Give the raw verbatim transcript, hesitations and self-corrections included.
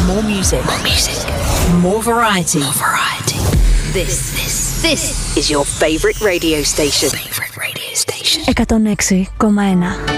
More music. More music. More variety. More variety. This, this, this is your favorite radio station. Favorite radio station. εκατόν έξι κόμμα ένα